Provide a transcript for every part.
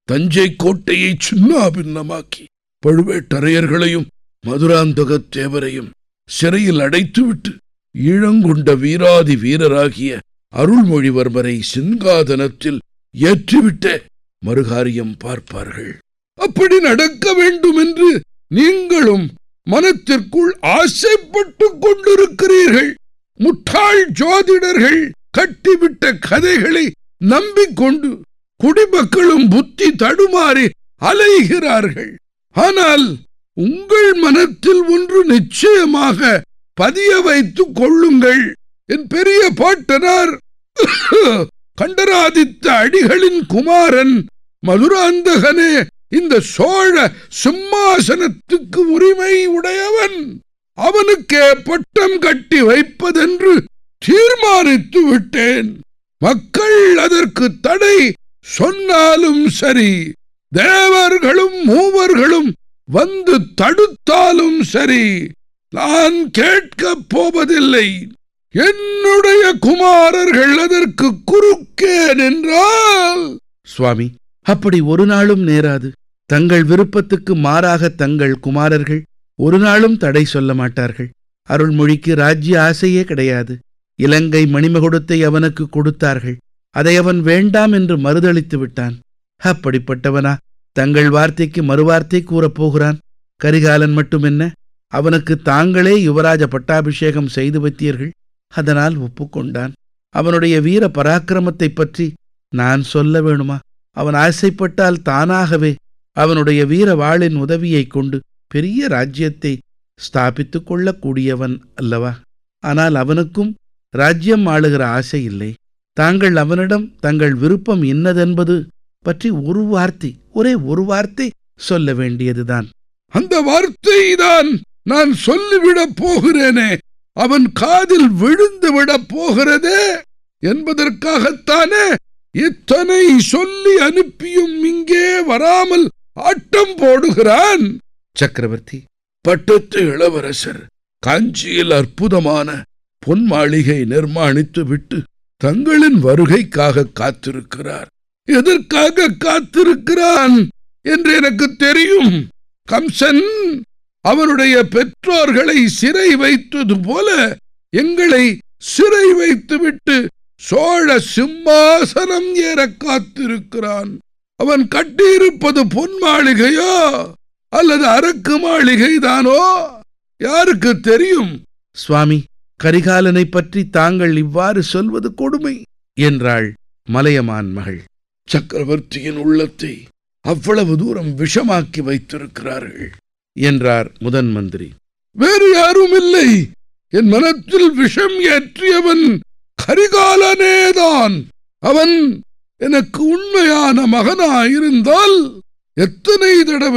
தஞ்சை கோட்டையை சின்னாபின்னமாக்கி பழுவேட்டரையர்களையும் மதுராந்தகத்தேவரையும் சிறையில் அடைத்துவிட்டு ஈழங்கொண்ட வீராதி வீரராகிய அருள்மொழிவர்மரை சிங்காதனத்தில் ஏற்றிவிட்ட மறுகாரியம் பார்ப்பார்கள். அப்படி நடக்க வேண்டும் என்று நீங்களும் மனத்திற்குள் ஆசைப்பட்டுக் கொண்டிருக்கிறீர்கள். முட்டாள் ஜோதிடர்கள் கட்டிவிட்ட கதைகளை நம்பிக்கொண்டு குடிமக்களும் புத்தி தடுமாறி அலைகிறார்கள். ஆனால் உங்கள் மனத்தில் ஒன்று நிச்சயமாக பதிய வைத்துக் கொள்ளுங்கள். என் பெரிய பாட்டனார் கண்டராதித்த அடிகளின் குமாரன் மதுராந்தகனே இந்த சோழ சிம்மாசனத்துக்கு உரிமை உடையவன். அவனுக்கே பட்டம் கட்டி வைப்பதென்று தீர்மானித்து விட்டேன். மக்கள் அதற்கு தடை சொன்னாலும் சரி, தேவர்களும் மூவர்களும் வந்து தடுத்தாலும் சரி, நான் கேட்கப் போவதில்லை. என்னுடைய குமாரர்கள் அதற்கு குறுக்கே நின்றால்... சுவாமி, அப்படி ஒரு நாளும் நேராது. தங்கள் விருப்பத்துக்கு மாறாக தங்கள் குமாரர்கள் ஒரு நாளும் தடை சொல்ல மாட்டார்கள். அருள்மொழிக்கு ராஜ்ய ஆசையே கிடையாது. இலங்கை மணிமகுடத்தை அவனுக்கு கொடுத்தார்கள். அதை அவன் வேண்டாம் என்று மறுதளித்து விட்டான். அப்படிப்பட்டவனா தங்கள் வார்த்தைக்கு மறுவார்த்தை கூறப்போகிறான்? கரிகாலன் மட்டுமென்ன, அவனுக்கு தாங்களே யுவராஜ பட்டாபிஷேகம் செய்து வைத்தீர்கள். அதனால் ஒப்புக்கொண்டான். அவனுடைய வீர பராக்கிரமத்தை பற்றி நான் சொல்ல வேணுமா? அவன் ஆசைப்பட்டால் தானாகவே அவனுடைய வீர வாளின் உதவியைக் கொண்டு பெரிய ராஜ்யத்தை ஸ்தாபித்துக் கொள்ளக்கூடியவன் அல்லவா? ஆனால் அவனுக்கும் ராஜ்யம் ஆளுகிற ஆசை இல்லை. தாங்கள் அவனிடம் தங்கள் விருப்பம் இன்னதென்பது பற்றி ஒரே ஒரு வார்த்தை சொல்ல வேண்டியதுதான். அந்த வார்த்தைதான் நான் சொல்லிவிடப் போகிறேனே, அவன் காதில் விழுந்து விடப் போகிறதே என்பதற்காகத்தானே இத்தனை சொல்லி அனுப்பியும் இங்கே வராமல் ஆட்டம் போடுகிறான். சக்கரவர்த்தி, பட்டத்து இளவரசர் காஞ்சியில் அற்புதமான பொன் மாளிகை நிர்மாணித்து விட்டு தங்களின் வருகைக்காக காத்திருக்கிறார். எதற்காக காத்திருக்கிறான் என்று எனக்கு தெரியும். கம்சன் அவனுடைய பெற்றோர்களை சிறை வைத்தது போல எங்களை சிறை வைத்துவிட்டு சோழ சிம்மாசனம் ஏற காத்திருக்கிறான். அவன் கட்டியிருப்பது பொன் மாளிகையோ அல்லது அரக்கு மாளிகைதானோ யாருக்கு தெரியும்? சுவாமி, கரிகாலனை பற்றி தாங்கள் இவ்வாறு சொல்வது கொடுமை என்றாள் மலையமான் மகள். சக்கரவர்த்தியின் உள்ளத்தை அவ்வளவு தூரம் விஷமாக்கி வைத்திருக்கிறார்கள் என்றார் முதன் மந்திரி. வேறு யாரும் இல்லை. என் மனத்தில் விஷம் ஏற்றியவன் கரிகாலனேதான். அவன் எனக்கு உண்மையான மகனாயிருந்தால் எத்தனை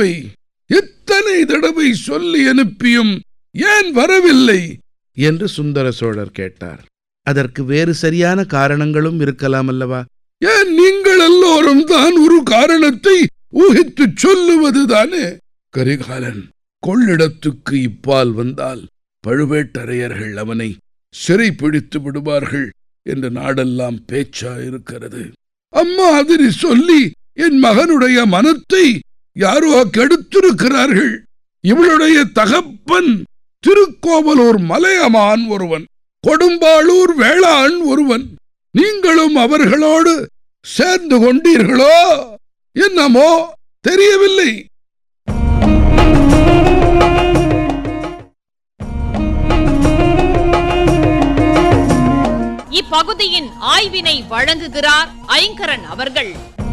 தடவை சொல்லி அனுப்பியும் ஏன் வரவில்லை என்று சுந்தர சோழர் கேட்டார். அதற்கு வேறு சரியான காரணங்களும் இருக்கலாம் அல்லவா? ஏன் நீங்கள் எல்லோரும் தான் ஒரு காரணத்தை ஊகித்துச் சொல்லுவதுதானே? கரிகாலன் கொள்ளிடத்துக்கு இப்பால் வந்தால் பழுவேட்டரையர்கள் அவனை சிறை பிடித்து விடுவார்கள் என்று நாடெல்லாம் பேச்சாயிருக்கிறது. அம்மாதிரி சொல்லி என் மகனுடைய மனத்தை யாரோ கெடுத்திருக்கிறார்கள். இவளுடைய தகப்பன் திருக்கோவலூர் மலையமான் ஒருவன், கொடும்பாளூர் வேளாண் ஒருவன். நீங்களும் அவர்களோடு சேர்ந்து கொண்டீர்களோ என்னமோ தெரியவில்லை. இப்பகுதியின் ஆய்வினை வழங்குகிறார் ஐங்கரன் அவர்கள்.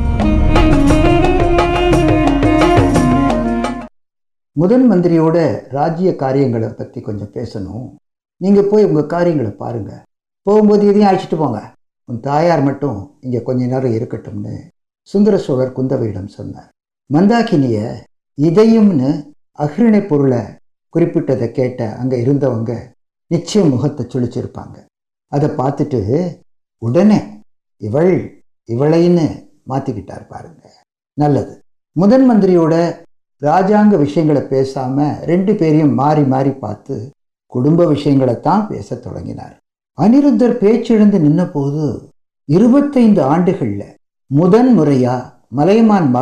முதன் மந்திரியோட ராஜ்ய காரியங்களை பற்றி கொஞ்சம் பேசணும். நீங்கள் போய் உங்கள் காரியங்களை பாருங்கள். போகும்போது எதையும் அழைச்சிட்டு போங்க. உன் தாயார் மட்டும் இங்கே கொஞ்ச நேரம் இருக்கட்டும்னு சுந்தர சோழர் குந்தவையிடம் சொன்னார். மந்தாகினிய இதையும்னு அக்ரிணை பொருளை குறிப்பிட்டதை கேட்ட அங்கே இருந்தவங்க நிச்சயம் முகத்தை சுழிச்சிருப்பாங்க. அதை பார்த்துட்டு உடனே இவளைன்னு மாற்றிக்கிட்டார் பாருங்க. நல்லது. முதன் மந்திரியோட ராஜாங்க விஷயங்களை பேசாமல் ரெண்டு பேரையும் மாறி மாறி பார்த்து குடும்ப விஷயங்களைத்தான் பேச தொடங்கினார். அனிருத்தர் பேச்சிழந்து நின்ன போது 25 ஆண்டுகளில் முதன் முறையா மலையமான்